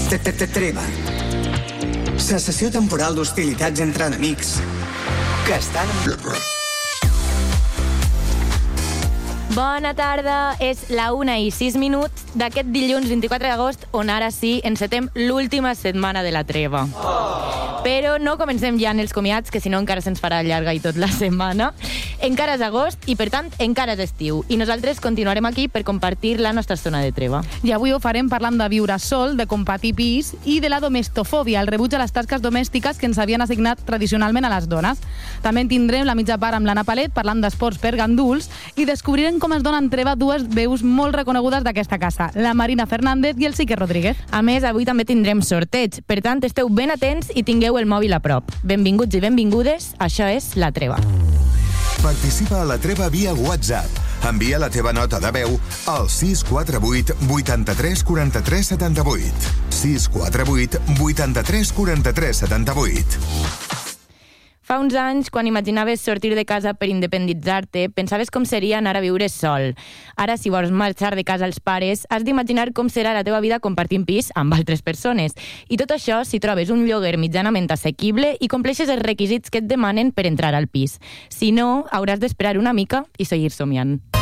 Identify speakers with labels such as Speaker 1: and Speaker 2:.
Speaker 1: Treva. Cessació temporal d'hostilitats entre enemics que estan en guerra.
Speaker 2: Bona tarda, és la 1:06 d'aquest dilluns 24 d'agost, on ara sí encetem l'última setmana de la treva. Però no comencem ja en els comiats, que si no encara se'ns farà llarga i tot la setmana. Encara és agost i, per tant, encara és estiu. I nosaltres continuarem aquí per compartir la nostra zona de treva.
Speaker 3: I avui ho farem parlant de viure sol, de compartir pis i de la domestofòbia, el rebuig a les tasques domèstiques que ens havien assignat tradicionalment a les dones. També en tindrem la mitja part amb l'Anna Palet parlant d'esports per ganduls i descobrirem com es donen treva dues veus molt reconegudes d'aquesta casa, la Marina Fernández i el Sique Rodríguez.
Speaker 2: A més, avui també tindrem sorteig. Per tant, esteu ben atents i tingueu el mòbil a prop. Benvinguts i benvingudes, això és La Treva.
Speaker 4: Participa a la treva via WhatsApp. Envia la teva nota de veu al 648 83 43 78. 648 83 43 78.
Speaker 2: Fa uns anys, quan imaginaves sortir de casa per independitzar-te, pensaves com seria anar a viure sol. Ara, si vols marxar de casa als pares, has d'imaginar com serà la teva vida compartint pis amb altres persones. I tot això si trobes un lloguer mitjanament assequible i compleixes els requisits que et demanen per entrar al pis. Si no, hauràs d'esperar una mica i seguir somiant.